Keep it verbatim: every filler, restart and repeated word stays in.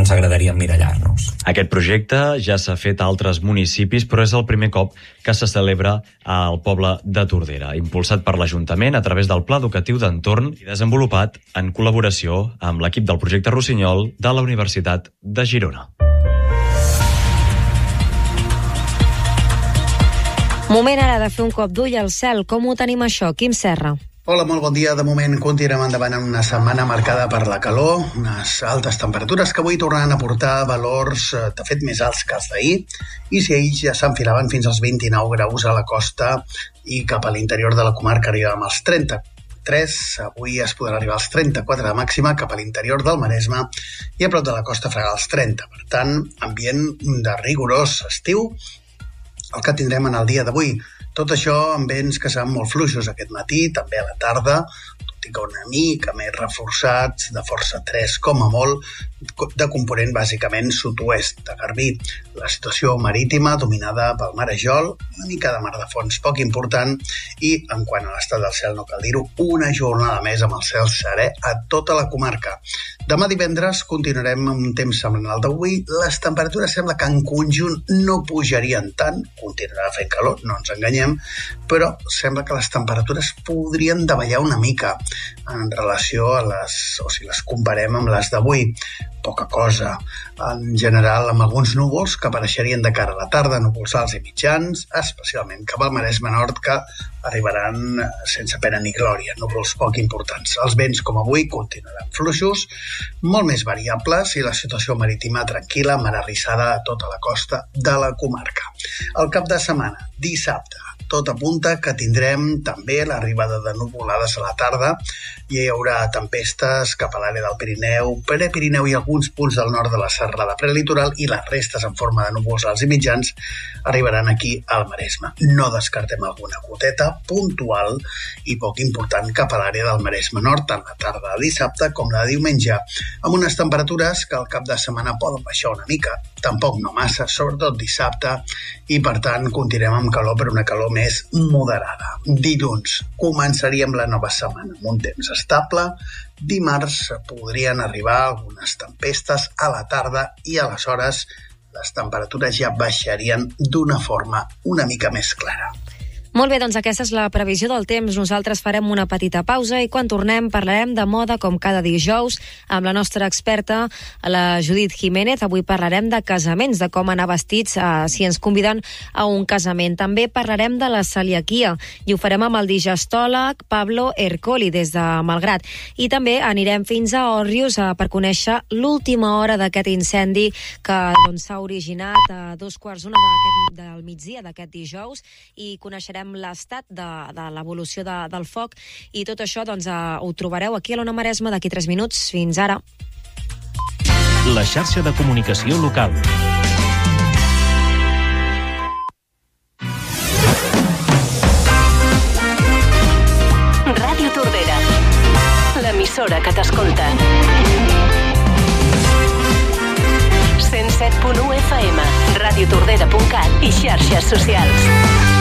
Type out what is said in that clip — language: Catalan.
ens agradaria emmirallar-nos. Aquest projecte ja s'ha fet a altres municipis, però és el primer cop que se celebra al poble de Tordera, impulsat per l'Ajuntament a través del Pla Educatiu d'Entorn i desenvolupat en col·laboració amb l'equip del projecte Rossinyol de la Universitat de Girona. Moment ara de fer un cop d'ull al cel. Com ho tenim això? Quim Serra. Hola, molt bon dia. De moment continuem endavant en una setmana marcada per la calor, unes altes temperatures que avui tornaran a portar valors, de fet, més alts que els d'ahir, i si ells ja s'enfilaven fins als vint-i-nou graus a la costa i cap a l'interior de la comarca arribàvem als trenta-tres, avui es podrà arribar als trenta-quatre de màxima cap a l'interior del Maresme i a prop de la costa fregarà als trenta. Per tant, ambient de rigorós estiu, el que tindrem en el dia d'avui. Tot això amb vents que seran molt fluixos aquest matí, també a la tarda, tot i que una mica més reforçats, de força tres com a molt, de component bàsicament sud-oest de Garbí. La situació marítima dominada pel marejol, una mica de mar de fons poc important i, en quant a l'estat del cel, no cal dir-ho, una jornada més amb el cel serè a tota la comarca. Demà divendres continuarem amb un temps semblant al d'avui. Les temperatures sembla que en conjunt no pujarien tant, continuarà fent calor, no ens enganyem, però sembla que les temperatures podrien davallar una mica en relació a les, o si les comparem amb les d'avui. Poca cosa. En general, amb alguns núvols que apareixerien de cara a la tarda, núvols alts i mitjans, especialment cap al Maresme Nord, que arribaran sense pena ni glòria, núvols poc importants. Els vents, com avui, continuaran fluixos, molt més variables i la situació marítima tranquil·la, mar arrissada a tota la costa de la comarca. El cap de setmana, dissabte, tot apunta que tindrem també l'arribada de nuvolades a la tarda i hi haurà tempestes cap a l'àrea del Pirineu, Prepirineu i alguns punts del nord de la serrada prelitoral i les restes en forma de núvols alts i mitjans arribaran aquí al Maresme. No descartem alguna goteta puntual i poc important cap a l'àrea del Maresme Nord, tant la tarda de dissabte com la de diumenge, amb unes temperatures que al cap de setmana poden baixar una mica, tampoc no massa, sobretot dissabte, i per tant continuem amb calor, però una calor més moderada. Dilluns començaríem la nova setmana amb un temps estable. Dimarts podrien arribar algunes tempestes a la tarda i aleshores les temperatures ja baixarien d'una forma una mica més clara. Molt bé, doncs aquesta és la previsió del temps. Nosaltres farem una petita pausa i quan tornem parlarem de moda com cada dijous amb la nostra experta, la Judit Jiménez. Avui parlarem de casaments, de com anar vestits eh, si ens conviden a un casament. També parlarem de la celiaquia i ho farem amb el digestòleg Pablo Ercoli des de Malgrat. I també anirem fins a Òrrius eh, per conèixer l'última hora d'aquest incendi que doncs, s'ha originat a dos quarts d'una del migdia d'aquest dijous i coneixerem l'estat de, de l'evolució de, del foc i tot això doncs, uh, ho trobareu aquí a l'Ona Maresme d'aquí tres minuts. Fins ara. La xarxa de comunicació local. Ràdio Tordera, l'emissora que t'escolta. cent set punt u F M, radiotordera punt cat i xarxes socials.